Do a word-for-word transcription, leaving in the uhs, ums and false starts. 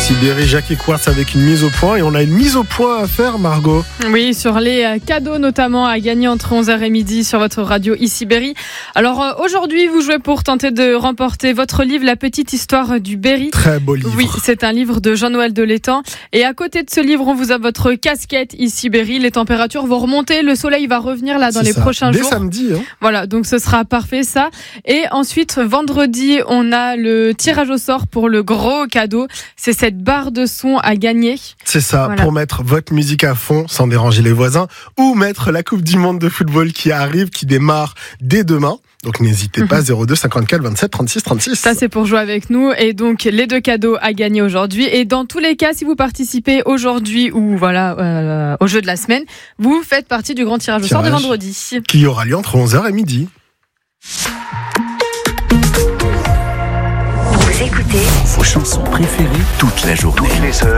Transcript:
Ici Berry, Jacques et Quartz avec une mise au point. Et on a une mise au point à faire, Margot. Oui, sur les euh, cadeaux notamment à gagner entre onze heures et midi sur votre radio Ici Berry. Alors euh, aujourd'hui, vous jouez pour tenter de remporter votre livre La petite histoire du Berry. Très beau livre. Oui, c'est un livre de Jean-Noël Delétang. Et à côté de ce livre, on vous a votre casquette Ici Berry. Les températures vont remonter, le soleil va revenir là dans C'est les ça. prochains Dès jours. samedi. Hein. Voilà, donc ce sera parfait ça. Et ensuite, vendredi, on a le tirage au sort pour le gros cadeau. C'est cette barre de son à gagner. C'est ça, Voilà. Pour mettre votre musique à fond sans déranger les voisins ou mettre la Coupe du Monde de football qui arrive, qui démarre dès demain. Donc n'hésitez pas, zéro deux cinquante-quatre vingt-sept trente-six trente-six. Ça, c'est pour jouer avec nous. Et donc, les deux cadeaux à gagner aujourd'hui. Et dans tous les cas, si vous participez aujourd'hui ou voilà euh, au jeu de la semaine, vous faites partie du grand tirage au sort de Tirage. vendredi. Qui aura lieu entre onze heures et midi. Vous écoutez Vos chansons préférées toute la journée. toutes les heures.